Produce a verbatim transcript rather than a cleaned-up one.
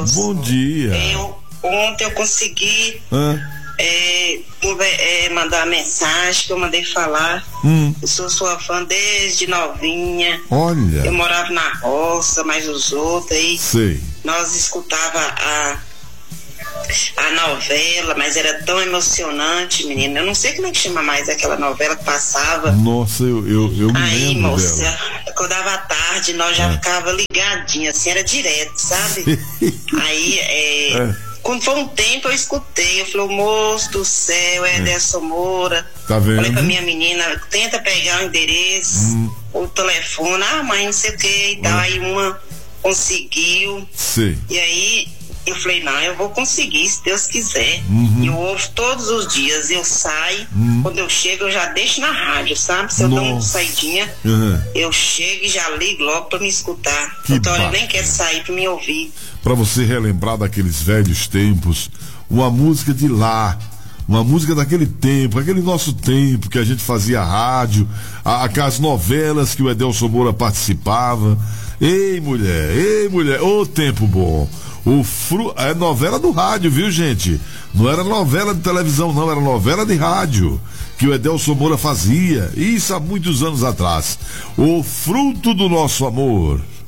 Bom dia. Eu, ontem eu consegui é, é, mandar uma mensagem que eu mandei falar. Hum. Eu sou sua fã desde novinha. Olha. Eu morava na roça, mas os outros aí. Sei. Nós escutava a, a novela, mas era tão emocionante, menina. Eu não sei como é que chama mais aquela novela que passava. Nossa, eu, eu, eu me aí, lembro moça, dela. quando dava tarde, nós já É. ficava ligadinha, assim, era direto, sabe? Aí, é, É. quando foi um tempo eu escutei, eu falei, moço do céu, é Ederson Moura. Tá vendo? Falei pra minha menina, tenta pegar o endereço, Hum. o telefone, ah, mãe, não sei o que e tal. Ah. Aí uma conseguiu. Sei. E aí eu falei, não, eu vou conseguir, se Deus quiser. Uhum. E eu ouço todos os dias, eu saio, Uhum. quando eu chego eu já deixo na rádio, sabe? Se eu dou uma Nossa. saidinha, Uhum. eu chego e já ligo logo pra me escutar. Que Então eu bacana. nem quero sair pra me ouvir. Para você relembrar daqueles velhos tempos, uma música de lá, uma música daquele tempo, aquele nosso tempo que a gente fazia rádio, a, aquelas novelas que o Ederson Moura participava. Ei, mulher, ei, mulher, ô tempo bom. O fru... É novela do rádio, viu, gente? Não era novela de televisão, não, era novela de rádio que o Ederson Moura fazia, isso há muitos anos atrás. O fruto do nosso amor.